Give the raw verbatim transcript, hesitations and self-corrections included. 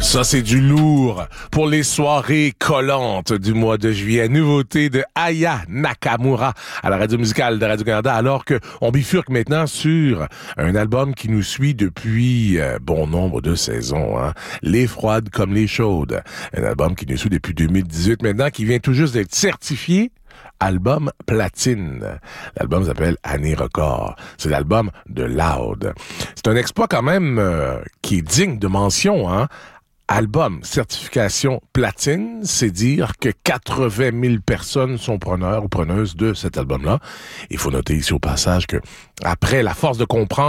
Ça, c'est du lourd pour les soirées collantes du mois de juillet. Nouveauté de Aya Nakamura à la radio musicale de Radio-Canada, alors que on bifurque maintenant sur un album qui nous suit depuis euh, bon nombre de saisons. Hein. Les froides comme les chaudes. Un album qui nous suit depuis deux mille dix-huit maintenant, qui vient tout juste d'être certifié album platine. L'album s'appelle Année Record. C'est l'album de Loud. C'est un exploit quand même euh, qui est digne de mention, hein. Album, certification platine, c'est dire que quatre-vingt mille personnes sont preneurs ou preneuses de cet album-là. Il faut noter ici au passage que, après la force de comprendre